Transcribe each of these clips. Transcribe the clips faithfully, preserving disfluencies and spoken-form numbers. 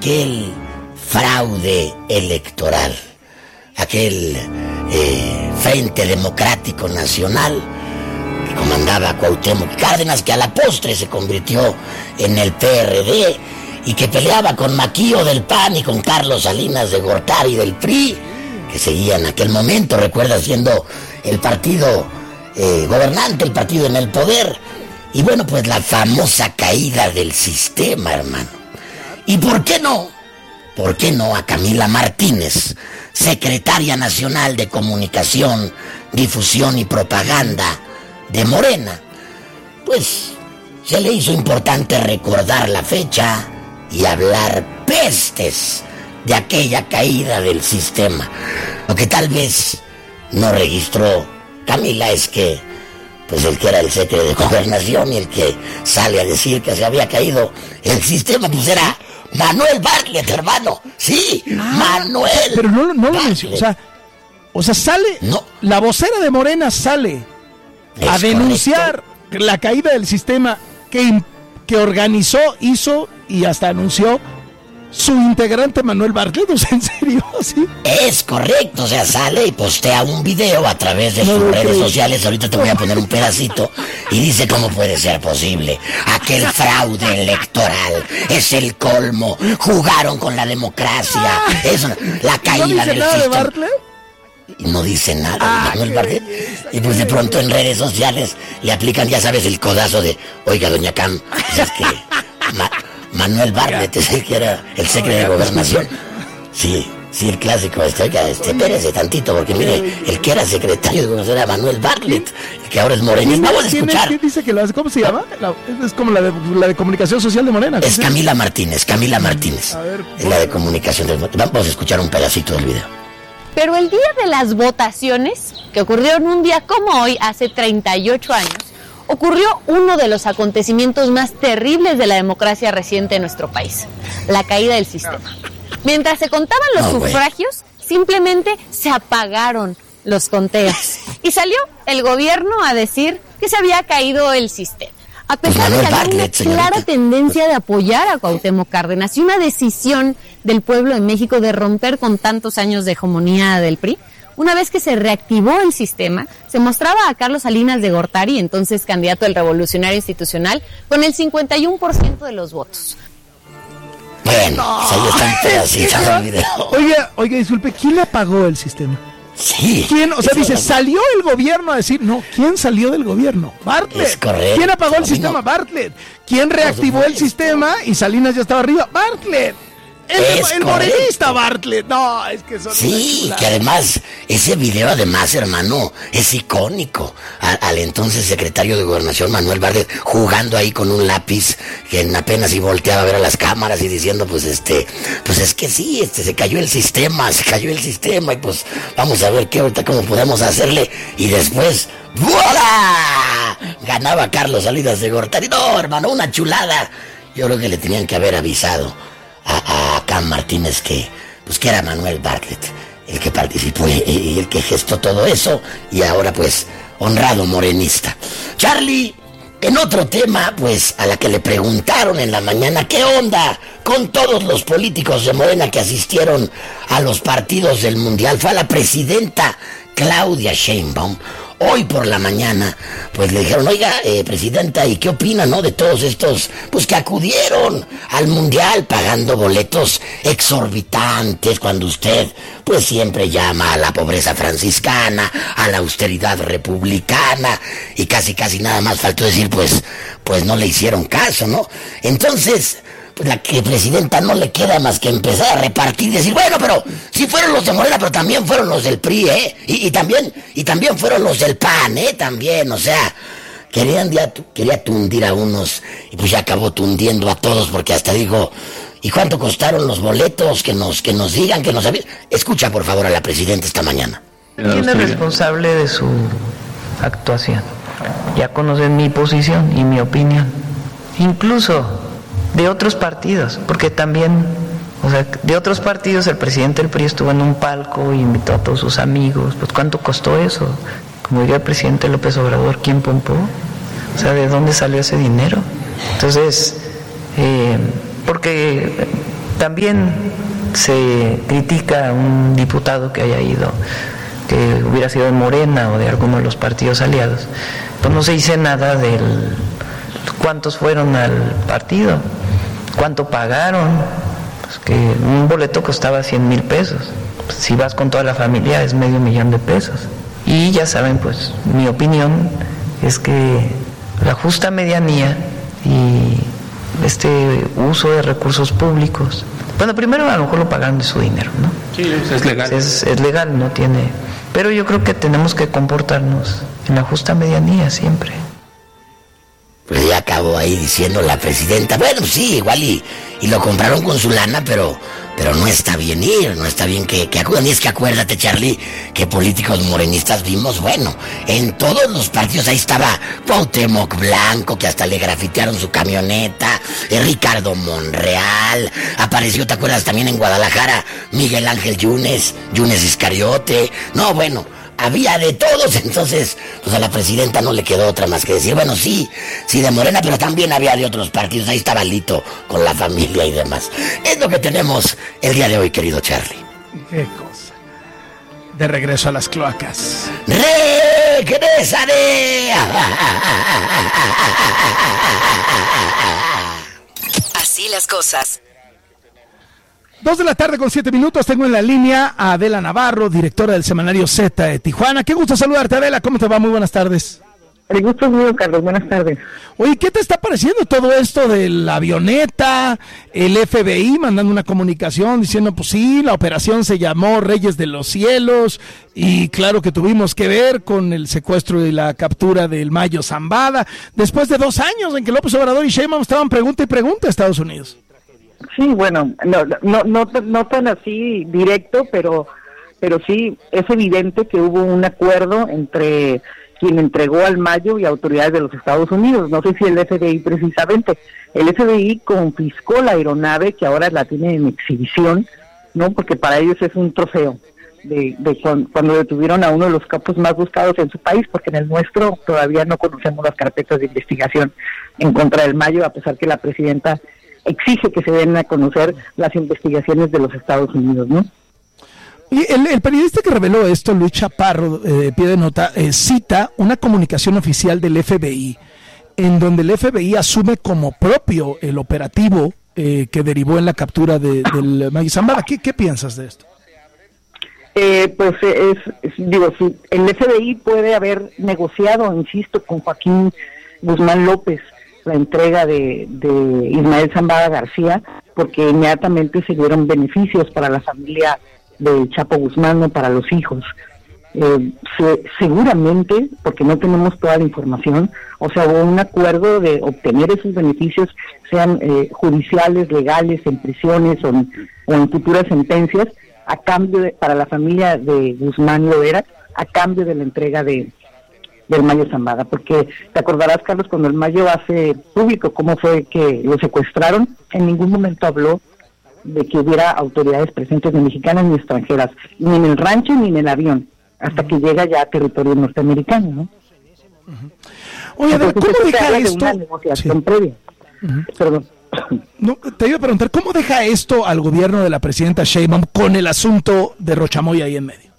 aquel fraude electoral, aquel eh, Frente Democrático Nacional que comandaba Cuauhtémoc Cárdenas, que a la postre se convirtió en el P R D y que peleaba con Maquillo del P A N y con Carlos Salinas de Gortari del P R I, que seguía en aquel momento, recuerda, siendo el partido eh, gobernante, el partido en el poder. Y bueno, pues la famosa caída del sistema, hermano. ¿Y por qué no? ¿Por qué no a Camila Martínez, secretaria nacional de Comunicación, Difusión y Propaganda de Morena? Pues se le hizo importante recordar la fecha y hablar pestes de aquella caída del sistema. Lo que tal vez no registró Camila es que pues el que era el secretario de Gobernación y el que sale a decir que se había caído el sistema, pues era Manuel Bartlett, hermano. Sí, ah, Manuel. Pero no, no lo mencionó. O sea, o sea, sale, no. La vocera de Morena sale es a denunciar correcto. La caída del sistema que, que organizó, hizo y hasta anunció su integrante Manuel Bartlett. O sea, ¿en serio? ¿Sí? Es correcto, o sea, sale y postea un video a través de no, sus no, redes no. sociales. Ahorita te voy a poner un pedacito y dice cómo puede ser posible. Aquel fraude electoral es el colmo. Jugaron con la democracia. Es la caída ¿No dice del nada sistema. De Bartlett? Y no dice nada ah, de Manuel Bartlett. Y pues de pronto en redes sociales le aplican, ya sabes, el codazo de, oiga, doña Cam, pues es que Ma- Manuel Bartlett es el que era el secretario de Gobernación. Sí, sí, el clásico, este, oiga, este, espérese tantito, porque mire, el que era secretario de Gobernación era Manuel Bartlett, el que ahora es morenista. Vamos a escuchar. ¿Quién dice que lo hace? ¿Cómo se llama? La, es como la de, la de Comunicación Social de Morena. Es Camila Martínez, Camila Martínez. A ver, es la de Comunicación de Morena. Vamos a escuchar un pedacito del video. Pero el día de las votaciones, que ocurrieron un día como hoy, hace treinta y ocho años, ocurrió uno de los acontecimientos más terribles de la democracia reciente en nuestro país, la caída del sistema. Mientras se contaban los oh, sufragios, wey. simplemente se apagaron los conteos y salió el gobierno a decir que se había caído el sistema. A pesar de que había una clara tendencia de apoyar a Cuauhtémoc Cárdenas y una decisión del pueblo de México de romper con tantos años de hegemonía del P R I, una vez que se reactivó el sistema, se mostraba a Carlos Salinas de Gortari, entonces candidato del Revolucionario Institucional, con el cincuenta y uno por ciento de los votos. Bueno, no, pues ahí está un pedacito del video. Oiga, oiga, disculpe, ¿quién apagó el sistema? Sí. ¿Quién? O sea, dice, salió el gobierno a decir, no, ¿quién salió del gobierno? Bartlett. Es correcto. ¿Quién apagó el sistema? Bartlett. ¿Quién reactivó el sistema y Salinas ya estaba arriba? Bartlett. El, el morenista Bartlett. No, es que son sí, que además, ese video además, hermano, es icónico. Al, al entonces secretario de Gobernación, Manuel Bartlett, jugando ahí con un lápiz, que apenas y volteaba a ver a las cámaras y diciendo, pues este, pues es que sí, este, se cayó el sistema, se cayó el sistema, y pues vamos a ver qué ahorita cómo podemos hacerle. Y después, ¡voilà! Ganaba Carlos Salinas de Gortari. No, hermano, una chulada. Yo creo que le tenían que haber avisado a, a Cam Martínez que pues que era Manuel Bartlett el que participó y, y el que gestó todo eso, y ahora pues honrado morenista. Charlie, en otro tema, pues a la que le preguntaron en la mañana qué onda con todos los políticos de Morena que asistieron a los partidos del Mundial, fue a la presidenta Claudia Sheinbaum. Hoy por la mañana, pues le dijeron, oiga, eh, presidenta, ¿y qué opina, no, de todos estos, pues que acudieron al Mundial pagando boletos exorbitantes, cuando usted, pues siempre llama a la pobreza franciscana, a la austeridad republicana, y casi casi nada más faltó decir, pues, pues no le hicieron caso, ¿no? Entonces, pues la que presidenta no le queda más que empezar a repartir y decir, bueno, pero sí fueron los de Morena, pero también fueron los del P R I, ¿eh? Y, y también, y también fueron los del P A N, ¿eh? También, o sea, querían ya, quería tundir a unos, y pues ya acabó tundiendo a todos, porque hasta dijo, ¿y cuánto costaron los boletos? Que nos, que nos digan, que nos avisen. Escucha, por favor, a la presidenta esta mañana. ¿Quién es responsable de su actuación? Ya conocen mi posición y mi opinión. Incluso de otros partidos, porque también, o sea, de otros partidos el presidente del P R I estuvo en un palco y invitó a todos sus amigos. Pues ¿cuánto costó eso? Como diría el presidente López Obrador, ¿quién pompó? O sea, ¿de dónde salió ese dinero? Entonces, eh, porque También se critica a un diputado que haya ido, que hubiera sido de Morena o de alguno de los partidos aliados. Pues no se dice nada del cuántos fueron al partido, cuánto pagaron, pues que un boleto costaba cien mil pesos. Pues si vas con toda la familia es medio millón de pesos. Y ya saben, pues mi opinión es que la justa medianía y este uso de recursos públicos, bueno, primero a lo mejor lo pagan de su dinero, ¿no? Sí, es legal. Es, es legal, no tiene... Pero yo creo que tenemos que comportarnos en la justa medianía siempre. Pues ya acabó ahí diciendo la presidenta, bueno, sí, igual y, y lo compraron con su lana, pero pero no está bien ir, no está bien que, que acudan. Y es que acuérdate, Charlie, que políticos morenistas vimos, bueno, en todos los partidos ahí estaba Cuauhtémoc Blanco, que hasta le grafitearon su camioneta, eh, Ricardo Monreal, apareció, ¿te acuerdas? También en Guadalajara, Miguel Ángel Yunes, Yunes Iscariote, no, bueno... Había de todos, entonces pues a la presidenta no le quedó otra más que decir, bueno, sí, sí de Morena, pero también había de otros partidos, ahí estaba Lito con la familia y demás. Es lo que tenemos el día de hoy, querido Charlie. Qué cosa. De regreso a las cloacas. ¡Regresaré! Así las cosas. Dos de la tarde con siete minutos, tengo en la línea a Adela Navarro, directora del semanario Z de Tijuana. Qué gusto saludarte, Adela, ¿cómo te va? Muy buenas tardes. El gusto es mío, Carlos, buenas tardes. Oye, ¿qué te está pareciendo todo esto de la avioneta, el F B I mandando una comunicación diciendo, pues sí, la operación se llamó Reyes de los Cielos, y claro que tuvimos que ver con el secuestro y la captura del Mayo Zambada, después de dos años en que López Obrador y Sheinbaum estaban pregunta y pregunta a Estados Unidos? Sí, bueno, no, no, no, no tan así directo, pero, pero sí es evidente que hubo un acuerdo entre quien entregó al Mayo y autoridades de los Estados Unidos. No sé si el F B I precisamente. El F B I confiscó la aeronave que ahora la tiene en exhibición, ¿no? Porque para ellos es un trofeo de, de cuando, cuando detuvieron a uno de los capos más buscados en su país, porque en el nuestro todavía no conocemos las carpetas de investigación en contra del Mayo, a pesar que la presidenta exige que se den a conocer las investigaciones de los Estados Unidos, ¿no? Y el, el periodista que reveló esto, Luis Chaparro, de eh, pie de nota, eh, cita una comunicación oficial del F B I, en donde el F B I asume como propio el operativo eh, que derivó en la captura de, del Mayo Zambada. ¿Qué, ¿Qué piensas de esto? Eh, pues es, es, digo, si el F B I puede haber negociado, insisto, con Joaquín Guzmán López, la entrega de, de Ismael Zambada García, porque inmediatamente se dieron beneficios para la familia de Chapo Guzmán, no para los hijos. Eh, se, seguramente, porque no tenemos toda la información, o sea, hubo un acuerdo de obtener esos beneficios, sean eh, judiciales, legales, en prisiones o en, o en futuras sentencias, a cambio de, para la familia de Guzmán Loera, a cambio de la entrega de del Mayo Zambada, porque te acordarás, Carlos, cuando el Mayo hace público cómo fue que lo secuestraron, en ningún momento habló de que hubiera autoridades presentes, ni mexicanas ni extranjeras, ni en el rancho ni en el avión, hasta uh-huh. que llega ya a territorio norteamericano, ¿no? Uh-huh. Oye, Entonces, ¿cómo deja esto? De una negociación sí. previa. Uh-huh. Perdón. No, te iba a preguntar, ¿cómo deja esto al gobierno de la presidenta Sheinbaum con el asunto de Rochamoy ahí en medio?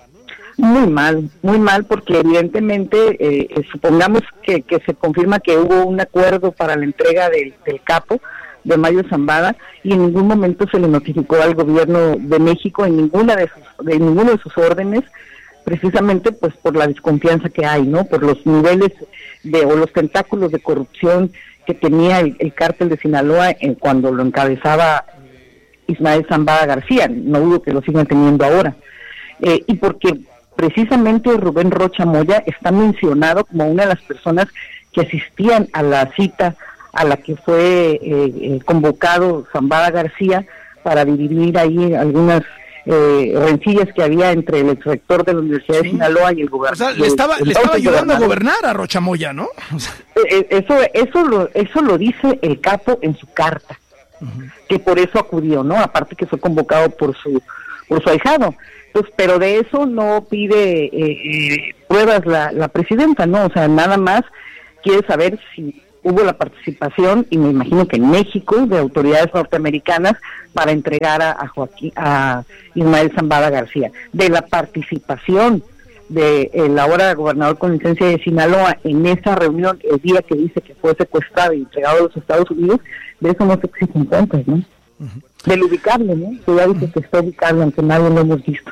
Muy mal, muy mal, porque evidentemente, eh, eh, supongamos que, que se confirma que hubo un acuerdo para la entrega del, del capo, de Mayo Zambada, y en ningún momento se le notificó al gobierno de México en ninguna de sus, de ninguno de sus órdenes, precisamente pues por la desconfianza que hay, ¿no? Por los niveles de, o los tentáculos de corrupción que tenía el, el cártel de Sinaloa en, cuando lo encabezaba Ismael Zambada García, no dudo que lo sigan teniendo ahora, eh, y porque precisamente Rubén Rocha Moya está mencionado como una de las personas que asistían a la cita a la que fue eh, eh, convocado Zambada García para dirimir ahí algunas eh, rencillas que había entre el exrector de la Universidad de Sinaloa y el gobernador. O sea, le estaba, le estaba ayudando a gobernar a Rocha Moya, ¿no? O sea. eh, eso, eso, lo, eso lo dice el capo en su carta, uh-huh. que por eso acudió, ¿no? Aparte que fue convocado por su, por su ahijado. Pues, pero de eso no pide eh, eh, pruebas la, la presidenta, ¿no? O sea, nada más quiere saber si hubo la participación, y me imagino que en México, de autoridades norteamericanas para entregar a, a Joaquín, a Ismael Zambada García. De la participación de el ahora gobernador con licencia de Sinaloa en esa reunión, el día que dice que fue secuestrado y entregado a los Estados Unidos, de eso no se exigen cuentas, ¿no? Uh-huh. Del ubicable, ¿no? Que ya dice uh-huh. que está ubicable, aunque nadie lo hemos visto.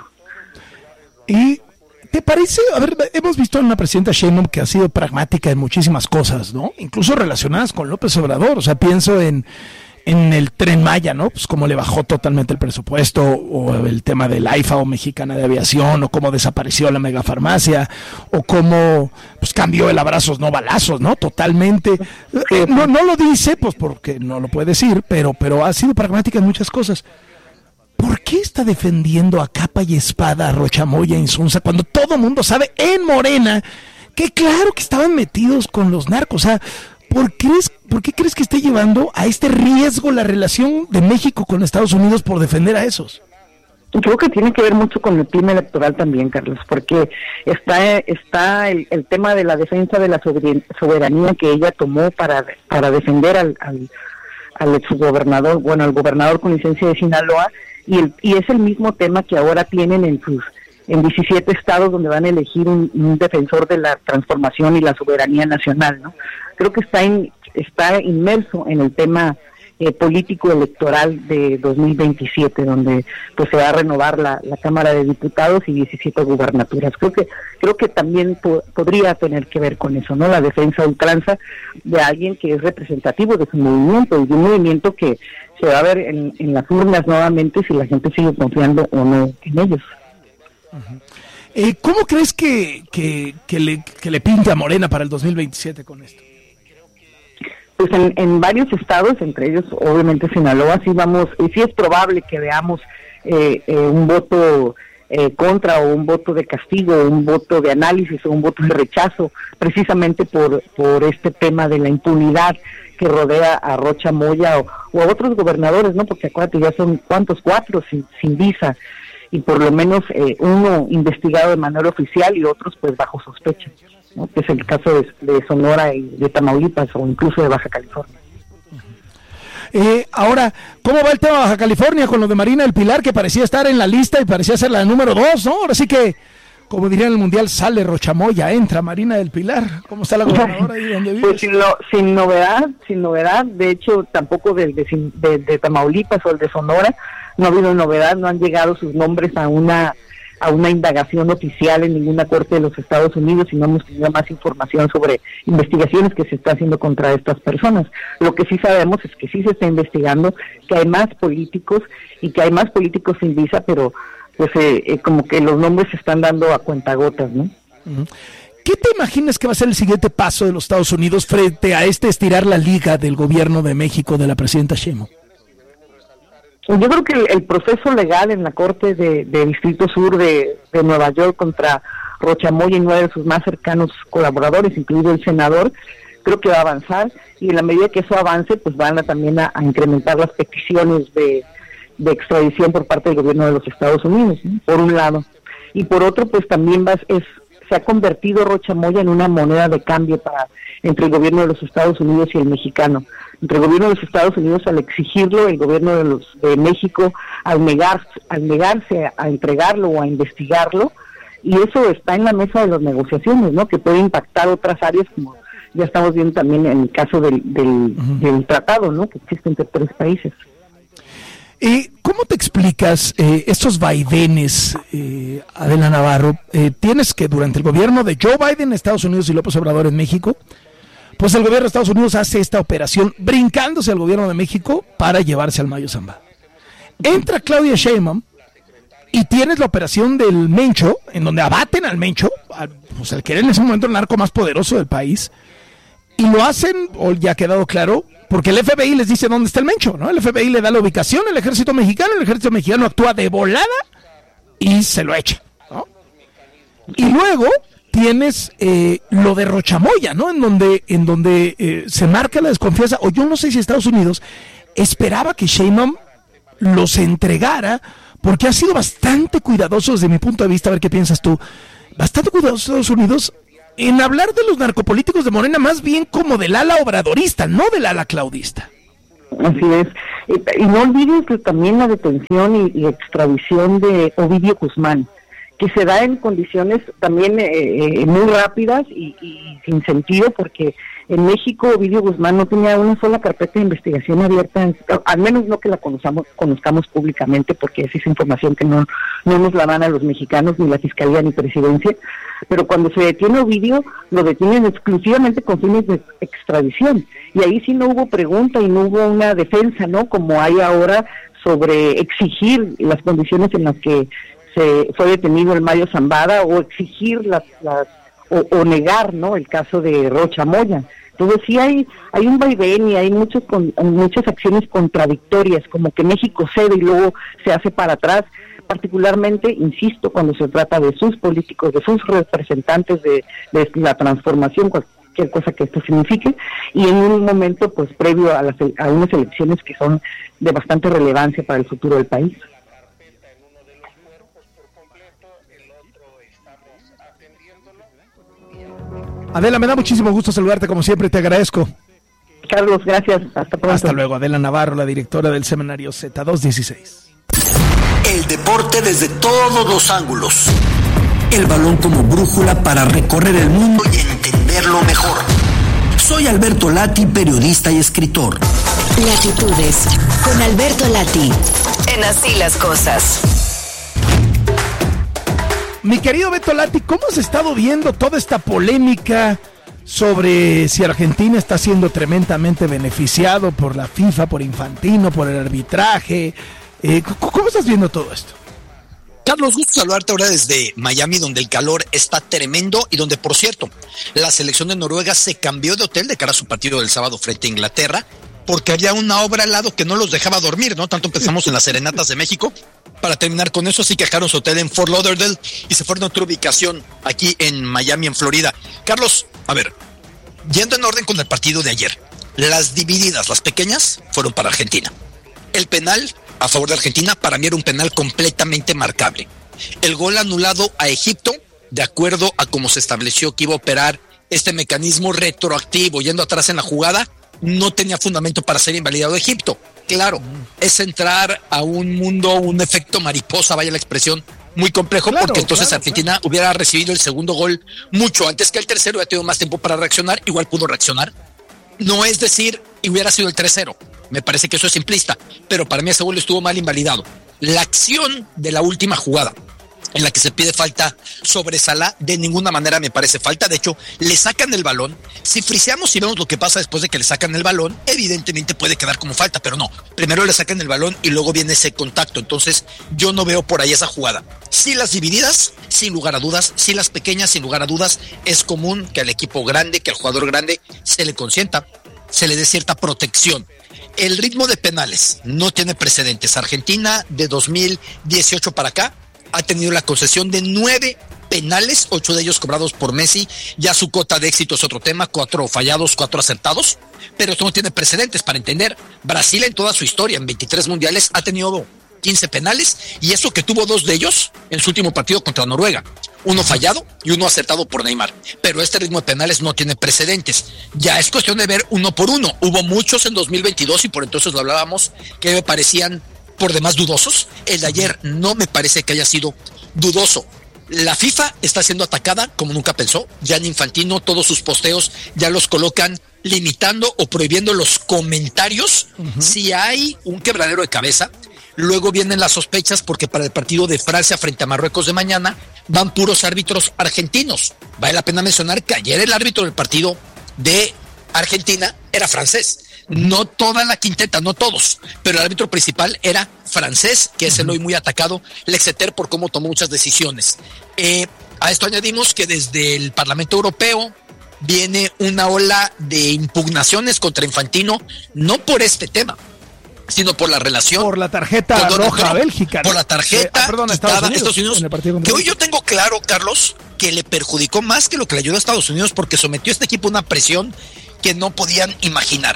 Y ¿te parece? A ver, hemos visto a una presidenta Sheinbaum que ha sido pragmática en muchísimas cosas, ¿no? Incluso relacionadas con López Obrador. O sea, pienso en, en el Tren Maya, ¿no? Pues cómo le bajó totalmente el presupuesto, o el tema del AIFA o Mexicana de Aviación, o cómo desapareció la megafarmacia, o cómo pues cambió el abrazos no balazos, ¿no? Totalmente. Eh, no, no lo dice, pues porque no lo puede decir, pero, pero ha sido pragmática en muchas cosas. ¿Por qué está defendiendo a capa y espada a Rocha Moya e Insunza cuando todo mundo sabe en Morena que claro que estaban metidos con los narcos? O sea, ¿por qué, crees, ¿por qué crees que esté llevando a este riesgo la relación de México con Estados Unidos por defender a esos? Creo que tiene que ver mucho con el clima electoral también, Carlos, porque está está el, el tema de la defensa de la soberanía que ella tomó para, para defender al, al, al exgobernador, bueno, al gobernador con licencia de Sinaloa, y el, y es el mismo tema que ahora tienen en sus en diecisiete estados donde van a elegir un, un defensor de la transformación y la soberanía nacional, ¿no? Creo que está en, está inmerso en el tema eh, político electoral de dos mil veintisiete, donde pues se va a renovar la, la Cámara de Diputados y diecisiete gubernaturas. Creo que creo que también po- podría tener que ver con eso, ¿no? La defensa a ultranza de alguien que es representativo de su movimiento, y de un movimiento que se va a ver en, en las urnas nuevamente si la gente sigue confiando o no en ellos. Uh-huh. Eh, ¿Cómo crees que, que, que, le, que le pinta a Morena para el dos mil veintisiete con esto? Pues en, en varios estados, entre ellos obviamente Sinaloa, sí vamos, y sí es probable que veamos eh, eh, un voto eh, contra, o un voto de castigo, o un voto de análisis, o un voto de rechazo, precisamente por, por este tema de la impunidad que rodea a Rocha Moya o, o a otros gobernadores, ¿no? Porque acuérdate, ya son cuántos, cuatro sin, sin visa, y por lo menos eh, uno investigado de manera oficial y otros pues bajo sospecha, ¿no? Que es el caso de, de Sonora y de Tamaulipas, o incluso de Baja California. Eh, ahora, ¿cómo va el tema de Baja California con lo de Marina del Pilar, que parecía estar en la lista y parecía ser la número dos, ¿no? Ahora sí que, como dirían en el Mundial, sale Rocha Moya, entra Marina del Pilar. ¿Cómo está la gobernadora ahí donde vives? Pues sin, lo, sin novedad, sin novedad. De hecho, tampoco del de, de, de Tamaulipas o el de Sonora no ha habido novedad, no han llegado sus nombres a una a una indagación oficial en ninguna corte de los Estados Unidos, y no hemos tenido más información sobre investigaciones que se está haciendo contra estas personas. Lo que sí sabemos es que sí se está investigando, que hay más políticos y que hay más políticos sin visa, pero pues eh, eh, como que los nombres se están dando a cuentagotas, ¿no? Uh-huh. ¿Qué te imaginas que va a ser el siguiente paso de los Estados Unidos frente a este estirar la liga del gobierno de México de la presidenta Sheinbaum? Yo creo que el, el proceso legal en la Corte de, de Distrito Sur de, de Nueva York contra Rocha Moya y nueve de sus más cercanos colaboradores, incluido el senador, creo que va a avanzar, y en la medida que eso avance, pues van a también a, a incrementar las peticiones de, de extradición por parte del gobierno de los Estados Unidos, ¿no? Por un lado. Y por otro, pues también va, es, se ha convertido Rocha Moya en una moneda de cambio para entre el gobierno de los Estados Unidos y el mexicano. Entre el gobierno de los Estados Unidos, al exigirlo, el gobierno de los de México al negar, al negarse a, a entregarlo o a investigarlo, y eso está en la mesa de las negociaciones, ¿no? Que puede impactar otras áreas, como ya estamos viendo también en el caso del, del, uh-huh. del tratado, ¿no? Que existe entre tres países. Eh, ¿Cómo te explicas eh, estos vaivenes, eh, Adela Navarro? Eh, tienes que durante el gobierno de Joe Biden en Estados Unidos y López Obrador en México, pues el gobierno de Estados Unidos hace esta operación brincándose al gobierno de México para llevarse al Mayo Zambada. Entra Claudia Sheinbaum y tienes la operación del Mencho, en donde abaten al Mencho, al, pues el que era en ese momento el narco más poderoso del país, y lo hacen, o ya ha quedado claro, porque el F B I les dice dónde está el Mencho, ¿no? El F B I le da la ubicación al ejército mexicano, el ejército mexicano actúa de volada y se lo echa, ¿no? Y luego tienes eh, lo de Rocha Moya, ¿no? En donde, en donde eh, se marca la desconfianza, o yo no sé si Estados Unidos esperaba que Sheinbaum los entregara, porque ha sido bastante cuidadoso desde mi punto de vista, a ver qué piensas tú, bastante cuidadoso Estados Unidos en hablar de los narcopolíticos de Morena más bien como del ala obradorista, no del ala claudista. Así es. Y, y no olvides que también la detención y, y extradición de Ovidio Guzmán, que se da en condiciones también eh, eh, muy rápidas y, y sin sentido, porque en México Ovidio Guzmán no tenía una sola carpeta de investigación abierta, al menos no que la conozcamos, conozcamos públicamente, porque esa es información que no, no nos la dan a los mexicanos, ni la Fiscalía ni Presidencia, pero cuando se detiene Ovidio, lo detienen exclusivamente con fines de extradición, y ahí sí no hubo pregunta y no hubo una defensa, ¿no?, como hay ahora sobre exigir las condiciones en las que se fue detenido el Mario Zambada, o exigir las, las o, o negar, ¿no?, el caso de Rocha Moya. Entonces sí hay hay un vaivén y hay muchos con, muchas acciones contradictorias, como que México cede y luego se hace para atrás, particularmente, insisto, cuando se trata de sus políticos, de sus representantes de, de la transformación, cualquier cosa que esto signifique, y en un momento pues previo a, las, a unas elecciones que son de bastante relevancia para el futuro del país. Adela, me da muchísimo gusto saludarte, como siempre, te agradezco. Carlos, gracias, hasta pronto. Hasta luego. Adela Navarro, la directora del semanario Z doscientos dieciséis. El deporte desde todos los ángulos. El balón como brújula para recorrer el mundo y entenderlo mejor. Soy Alberto Lati, periodista y escritor. Latitudes, con Alberto Lati, en Así las Cosas. Mi querido Beto Lati, ¿cómo has estado viendo toda esta polémica sobre si Argentina está siendo tremendamente beneficiado por la FIFA, por Infantino, por el arbitraje? Eh, ¿Cómo estás viendo todo esto? Carlos, gusto saludarte ahora desde Miami, donde el calor está tremendo y donde, por cierto, la selección de Noruega se cambió de hotel de cara a su partido del sábado frente a Inglaterra, porque había una obra al lado que no los dejaba dormir, ¿no? Tanto empezamos en las Serenatas de México para terminar con eso, así que dejaron su hotel en Fort Lauderdale y se fueron a otra ubicación aquí en Miami, en Florida. Carlos, a ver, yendo en orden con el partido de ayer, las divididas, las pequeñas, fueron para Argentina. El penal a favor de Argentina para mí era un penal completamente marcable. El gol anulado a Egipto, de acuerdo a cómo se estableció que iba a operar este mecanismo retroactivo, yendo atrás en la jugada, no tenía fundamento para ser invalidado Egipto. Claro, es entrar a un mundo, un efecto mariposa, vaya la expresión, muy complejo, claro, porque entonces claro, Argentina claro. hubiera recibido el segundo gol mucho antes que el tercero, hubiera tenido más tiempo para reaccionar, igual pudo reaccionar. No es decir, hubiera sido el tres cero, me parece que eso es simplista, pero para mí ese gol estuvo mal invalidado. La acción de la última jugada, en la que se pide falta sobre Salah, de ninguna manera me parece falta. De hecho, le sacan el balón. Si friseamos y vemos lo que pasa después de que le sacan el balón, evidentemente puede quedar como falta, pero no. Primero le sacan el balón y luego viene ese contacto. Entonces, yo no veo por ahí esa jugada. Sí, las divididas, sin lugar a dudas. Sí, las pequeñas, sin lugar a dudas. Es común que al equipo grande, que al jugador grande, se le consienta, se le dé cierta protección. El ritmo de penales no tiene precedentes. Argentina, de dos mil dieciocho para acá, ha tenido la concesión de nueve penales, ocho de ellos cobrados por Messi. Ya su cota de éxito es otro tema, cuatro fallados, cuatro acertados, pero esto no tiene precedentes. Para entender, Brasil en toda su historia, en veintitrés mundiales, ha tenido quince penales, y eso que tuvo dos de ellos en su último partido contra Noruega, uno fallado y uno acertado por Neymar. Pero este ritmo de penales no tiene precedentes. Ya es cuestión de ver uno por uno. Hubo muchos en dos mil veintidós y por entonces lo hablábamos, que me parecían por demás dudosos. El de ayer no me parece que haya sido dudoso. La FIFA está siendo atacada como nunca pensó. Gianni Infantino, todos sus posteos ya los colocan limitando o prohibiendo los comentarios. Uh-huh. Si hay un quebradero de cabeza, luego vienen las sospechas, porque para el partido de Francia frente a Marruecos de mañana van puros árbitros argentinos. Vale la pena mencionar que ayer el árbitro del partido de Argentina era francés. No toda la quinteta, no todos, pero el árbitro principal era francés, que es el hoy muy atacado Lexeter por cómo tomó muchas decisiones. Eh, a esto añadimos que desde el Parlamento Europeo viene una ola de impugnaciones contra Infantino, no por este tema, sino por la relación. Por la tarjeta roja a Bélgica. ¿no? Por la tarjeta eh, ah, perdón, Estados Unidos, Estados Unidos que hoy yo tengo claro, Carlos, que le perjudicó más que lo que le ayudó a Estados Unidos, porque sometió a este equipo a una presión que no podían imaginar.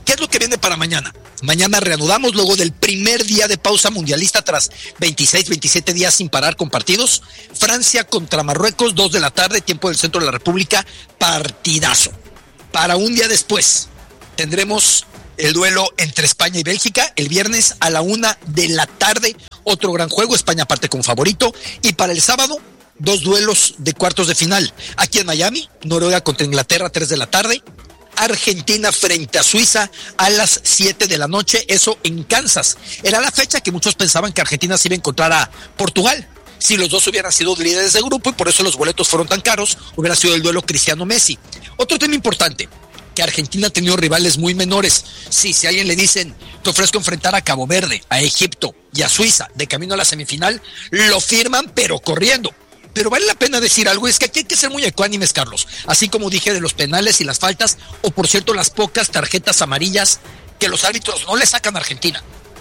¿Qué es lo que viene para mañana? Mañana reanudamos luego del primer día de pausa mundialista tras veintiséis, veintisiete días sin parar con partidos. Francia contra Marruecos, dos de la tarde, tiempo del centro de la República, partidazo. Para un día después tendremos el duelo entre España y Bélgica el viernes a la una de la tarde, otro gran juego, España parte como favorito. Y para el sábado, dos duelos de cuartos de final. Aquí en Miami, Noruega contra Inglaterra, tres de la tarde. Argentina frente a Suiza a las siete de la noche, eso en Kansas. Era la fecha que muchos pensaban que Argentina se iba a encontrar a Portugal. Si los dos hubieran sido líderes de grupo y por eso los boletos fueron tan caros, hubiera sido el duelo Cristiano-Messi. Otro tema importante, que Argentina ha tenido rivales muy menores. Sí, si a alguien le dicen, te ofrezco enfrentar a Cabo Verde, a Egipto y a Suiza de camino a la semifinal, lo firman pero corriendo. Pero vale la pena decir algo, es que aquí hay que ser muy ecuánimes, Carlos. Así como dije de los penales y las faltas, o por cierto las pocas tarjetas amarillas que los árbitros no le sacan a Argentina.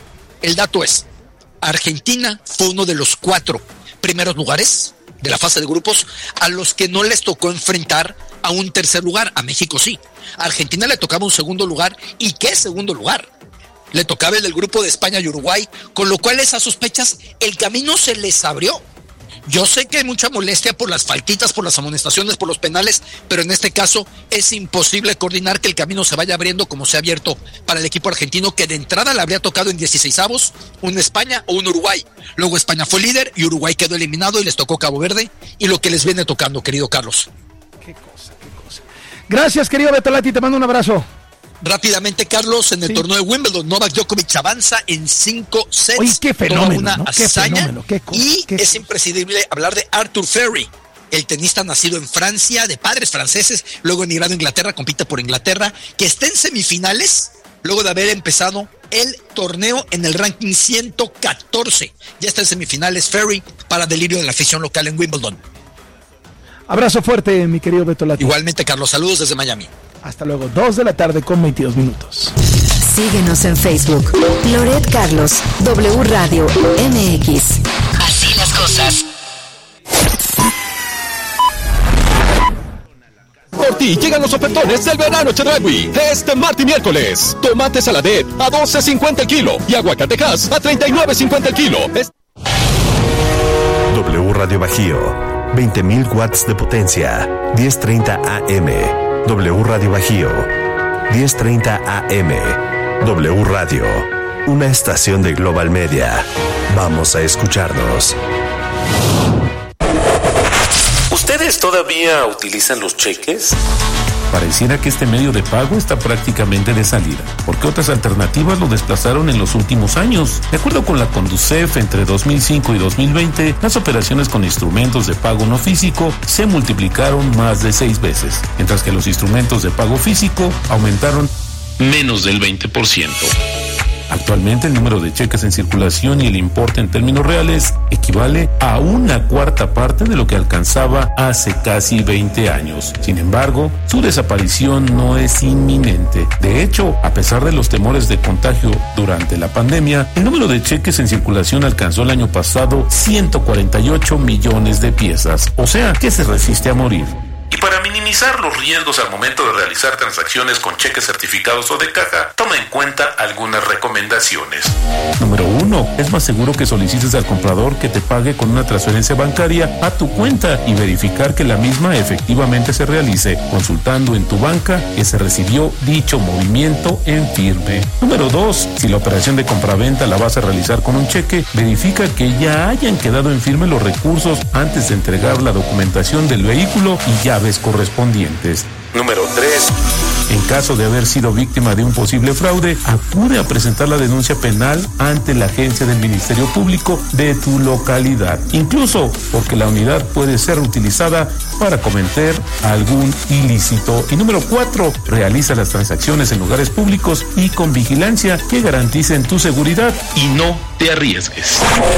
El dato es, Argentina fue uno de los cuatro primeros lugares de la fase de grupos a los que no les tocó enfrentar a un tercer lugar. A México sí. A Argentina le tocaba un segundo lugar. ¿Y qué segundo lugar? Le tocaba el del grupo de España y Uruguay, con lo cual esas sospechas, el camino se les abrió. Yo sé que hay mucha molestia por las faltitas, por las amonestaciones, por los penales, pero en este caso es imposible coordinar que el camino se vaya abriendo como se ha abierto para el equipo argentino, que de entrada le habría tocado en dieciseisavos un España o un Uruguay. Luego España fue líder y Uruguay quedó eliminado y les tocó Cabo Verde, y lo que les viene tocando, querido Carlos. Qué cosa, qué cosa. Gracias, querido Bertolatti, te mando un abrazo. Rápidamente, Carlos, en el sí. torneo de Wimbledon, Novak Djokovic avanza en cinco sets. Oye, qué fenómeno, una ¿no? Qué hazaña, fenómeno, qué cosa, y qué es cosa. imprescindible hablar de Arthur Ferry, el tenista nacido en Francia, de padres franceses, luego emigrado a Inglaterra, compite por Inglaterra, que está en semifinales, luego de haber empezado el torneo en el ranking ciento catorce. Ya está en semifinales Ferry, para delirio de la afición local en Wimbledon. Abrazo fuerte, mi querido Bertolatti. Igualmente, Carlos, saludos desde Miami. Hasta luego, dos de la tarde con veintidós minutos. Síguenos en Facebook, Loret Carlos, W Radio M X. Así las cosas. Por ti llegan los ofertones del verano Chedraui. Este martes y miércoles. Tomate saladet a doce cincuenta el kilo y aguacatejas a treinta y nueve cincuenta el kilo. Es... W Radio Bajío. veinte mil watts de potencia. diez treinta A M. W Radio Bajío, diez treinta A M. W Radio, una estación de Global Media. Vamos a escucharnos. ¿Ustedes todavía utilizan los cheques? Pareciera que este medio de pago está prácticamente de salida, porque otras alternativas lo desplazaron en los últimos años. De acuerdo con la Conducef, entre dos mil cinco y dos mil veinte, las operaciones con instrumentos de pago no físico se multiplicaron más de seis veces, mientras que los instrumentos de pago físico aumentaron menos del veinte por ciento. Actualmente el número de cheques en circulación y el importe en términos reales equivale a una cuarta parte de lo que alcanzaba hace casi veinte años. Sin embargo, su desaparición no es inminente. De hecho, a pesar de los temores de contagio durante la pandemia, el número de cheques en circulación alcanzó el año pasado ciento cuarenta y ocho millones de piezas, o sea, que se resiste a morir. Y para minimizar los riesgos al momento de realizar transacciones con cheques certificados o de caja, toma en cuenta algunas recomendaciones. Número uno, es más seguro que solicites al comprador que te pague con una transferencia bancaria a tu cuenta y verificar que la misma efectivamente se realice, consultando en tu banca que se recibió dicho movimiento en firme. Número dos, si la operación de compraventa la vas a realizar con un cheque, verifica que ya hayan quedado en firme los recursos antes de entregar la documentación del vehículo y llaves correspondientes. Número tres. En caso de haber sido víctima de un posible fraude, acude a presentar la denuncia penal ante la agencia del Ministerio Público de tu localidad, incluso porque la unidad puede ser utilizada para cometer algún ilícito. Y número cuatro, realiza las transacciones en lugares públicos y con vigilancia que garanticen tu seguridad y no te arriesgues.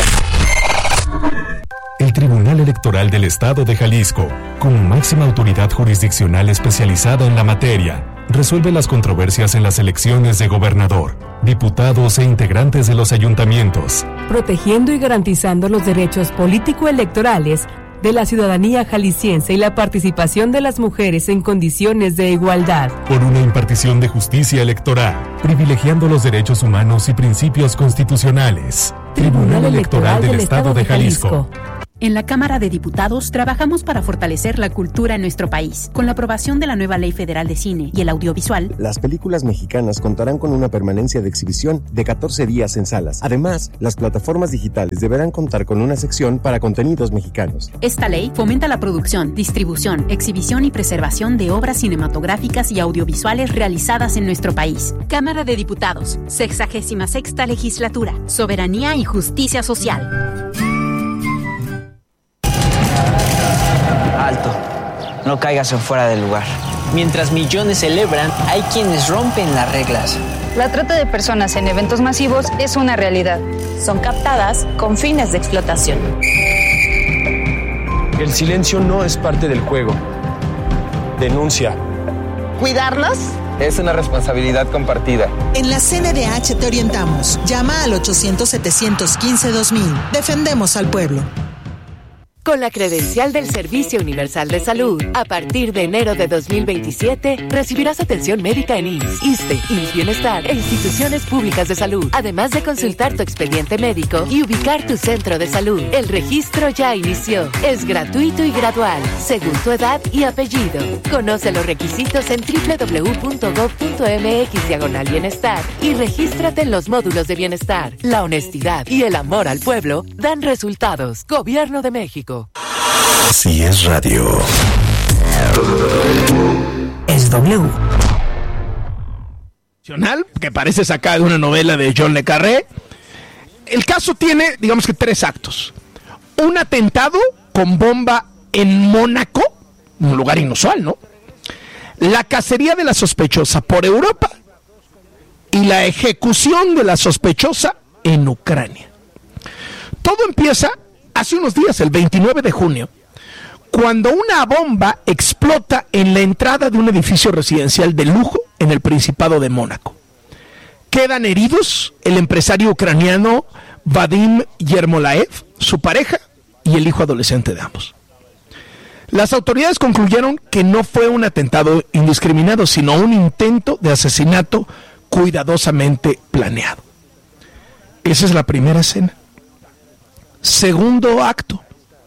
El Tribunal Electoral del Estado de Jalisco, como máxima autoridad jurisdiccional especializada en la materia, resuelve las controversias en las elecciones de gobernador, diputados e integrantes de los ayuntamientos, protegiendo y garantizando los derechos político-electorales de la ciudadanía jalisciense y la participación de las mujeres en condiciones de igualdad. Por una impartición de justicia electoral, privilegiando los derechos humanos y principios constitucionales. Tribunal Electoral del Estado de Jalisco. En la Cámara de Diputados trabajamos para fortalecer la cultura en nuestro país. Con la aprobación de la nueva Ley Federal de Cine y el Audiovisual, las películas mexicanas contarán con una permanencia de exhibición de catorce días en salas. Además, las plataformas digitales deberán contar con una sección para contenidos mexicanos. Esta ley fomenta la producción, distribución, exhibición y preservación de obras cinematográficas y audiovisuales realizadas en nuestro país. Cámara de Diputados, sexagésima sexta legislatura, soberanía y justicia social. Alto, no caigas en fuera del lugar. Mientras millones celebran, hay quienes rompen las reglas. La trata de personas en eventos masivos es una realidad. Son captadas con fines de explotación. El silencio no es parte del juego. Denuncia. ¿Cuidarlos? Es una responsabilidad compartida. En la C N D H te orientamos. Llama al ochocientos, setecientos quince, dos mil. Defendemos al pueblo. Con la credencial del Servicio Universal de Salud, a partir de enero de dos mil veintisiete, recibirás atención médica en I M S S, ISSSTE, I M S S Bienestar e instituciones públicas de salud, además de consultar tu expediente médico y ubicar tu centro de salud. El registro ya inició. Es gratuito y gradual, según tu edad y apellido. Conoce los requisitos en doble u doble u doble u punto gob punto eme equis diagonal bienestar y regístrate en los módulos de bienestar. La honestidad y el amor al pueblo dan resultados. Gobierno de México. Si es radio, es W. Que parece sacada de una novela de John le Carré. El caso tiene, digamos que tres actos. Un atentado con bomba en Mónaco, un lugar inusual, ¿no? La cacería de la sospechosa por Europa y la ejecución de la sospechosa en Ucrania. Todo empieza hace unos días, el veintinueve de junio, cuando una bomba explota en la entrada de un edificio residencial de lujo en el Principado de Mónaco. Quedan heridos el empresario ucraniano Vadim Yermolaev, su pareja y el hijo adolescente de ambos. Las autoridades concluyeron que no fue un atentado indiscriminado, sino un intento de asesinato cuidadosamente planeado. Esa es la primera escena. Segundo acto.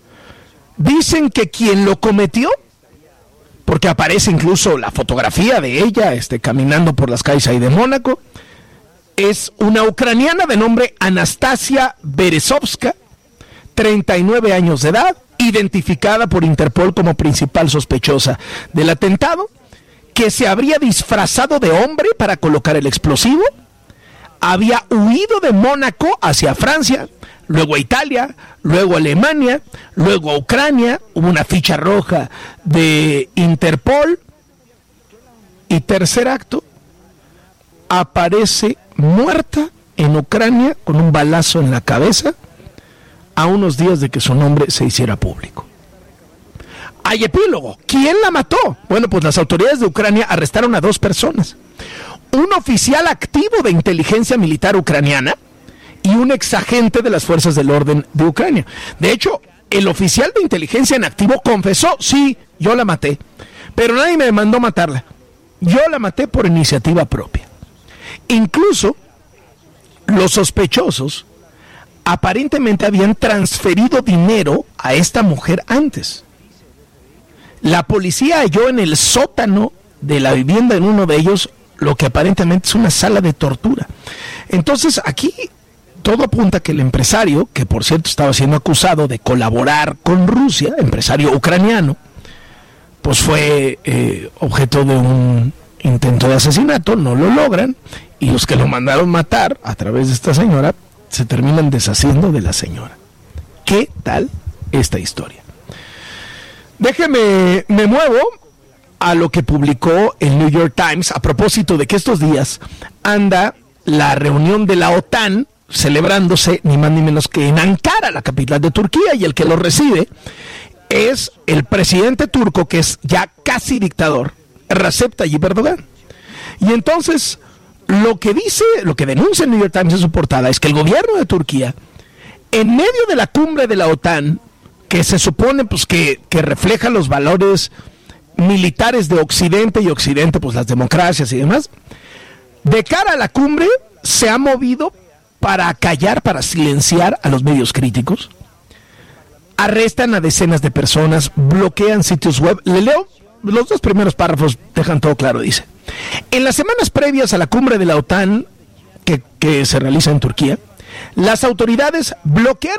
Dicen que quien lo cometió, porque aparece incluso la fotografía de ella este, caminando por las calles ahí de Mónaco, es una ucraniana de nombre Anastasia Berezovska, treinta y nueve años de edad, identificada por Interpol como principal sospechosa del atentado, que se habría disfrazado de hombre para colocar el explosivo, había huido de Mónaco hacia Francia, luego a Italia, luego a Alemania, luego a Ucrania, hubo una ficha roja de Interpol, y tercer acto, aparece muerta en Ucrania con un balazo en la cabeza a unos días de que su nombre se hiciera público. Hay epílogo. ¿Quién la mató? Bueno, pues las autoridades de Ucrania arrestaron a dos personas. Un oficial activo de inteligencia militar ucraniana y un exagente de las fuerzas del orden de Ucrania. De hecho, el oficial de inteligencia en activo confesó, sí, yo la maté, pero nadie me mandó matarla. Yo la maté por iniciativa propia. Incluso, los sospechosos aparentemente habían transferido dinero a esta mujer antes. La policía halló en el sótano de la vivienda en uno de ellos lo que aparentemente es una sala de tortura. Entonces, aquí todo apunta a que el empresario, que por cierto estaba siendo acusado de colaborar con Rusia, empresario ucraniano, pues fue eh, objeto de un intento de asesinato, no lo logran, y los que lo mandaron matar a través de esta señora se terminan deshaciendo de la señora. ¿Qué tal esta historia? Déjeme, me muevo a lo que publicó el New York Times a propósito de que estos días anda la reunión de la OTAN celebrándose ni más ni menos que en Ankara, la capital de Turquía, y el que lo recibe es el presidente turco, que es ya casi dictador, Recep Tayyip Erdogan. Y entonces lo que dice, lo que denuncia el New York Times en su portada es que el gobierno de Turquía, en medio de la cumbre de la OTAN, que se supone pues que, que refleja los valores militares de Occidente, y Occidente pues las democracias y demás, de cara a la cumbre se ha movido para callar, para silenciar a los medios críticos, arrestan a decenas de personas, bloquean sitios web. Le leo, los dos primeros párrafos dejan todo claro, dice: en las semanas previas a la cumbre de la OTAN que, que se realiza en Turquía, las autoridades bloquearon